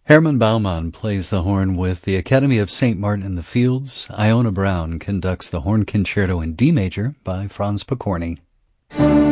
Herman Baumann plays the horn with the Academy of St. Martin in the Fields. Iona Brown conducts the horn concerto in D major by Franz Pokorny.